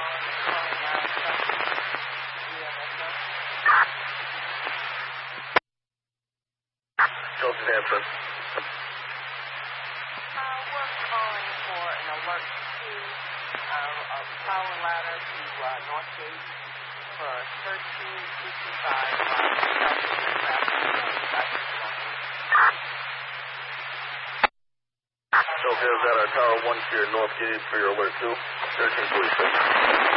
Delta Tampa. We're calling for an alert to a power ladder to Northgate for 1355. Okay, is that our Tower 1 to your Northgate for your alert 2? 1346.